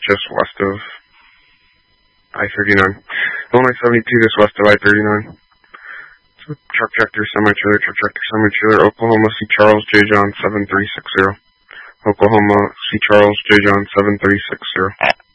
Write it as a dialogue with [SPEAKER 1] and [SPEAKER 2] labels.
[SPEAKER 1] just west of I-39. Illinois 72 just west of I-39. So truck tractor, semi-trailer, truck tractor, semi-trailer, Oklahoma C. Charles J. John 7360. Oklahoma C. Charles J. John 7360.